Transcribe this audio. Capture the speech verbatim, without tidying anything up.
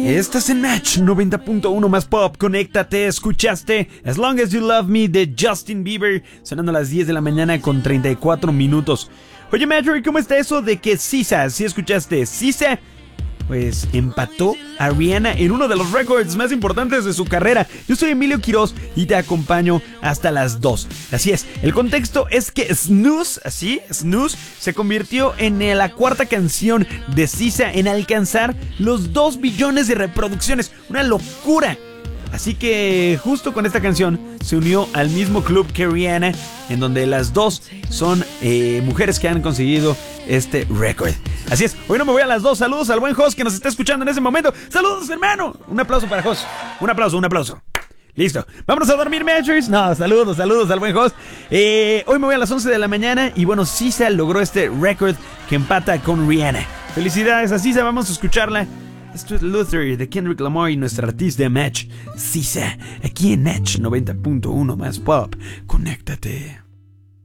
Estás en Match noventa punto uno más pop. Conéctate, escuchaste As Long As You Love Me de Justin Bieber, sonando a las diez de la mañana con treinta y cuatro minutos. Oye, Matthew, ¿cómo está eso de que Sisa, si escuchaste, Sisa, pues empató a Rihanna en uno de los récords más importantes de su carrera? Yo soy Emilio Quiroz y te acompaño hasta las dos. Así es, el contexto es que Snooze, así, Snooze, se convirtió en la cuarta canción de Sisa en alcanzar los dos billones de reproducciones. ¡Una locura! Así que justo con esta canción se unió al mismo club que Rihanna, en donde las dos son eh, mujeres que han conseguido este récord. Así es, hoy no me voy a las dos. Saludos al buen Jos que nos está escuchando en ese momento. ¡Saludos, hermano! Un aplauso para Jos. Un aplauso, un aplauso. Listo, vámonos a dormir, Matchers. No, saludos, saludos al buen host. eh, Hoy me voy a las once de la mañana y bueno, Sisa logró este récord que empata con Rihanna. Felicidades a Sisa, vamos a escucharla. Esto es Luther de Kendrick Lamar y nuestra artista de Match, Sisa, aquí en Match noventa punto uno más pop. Conéctate.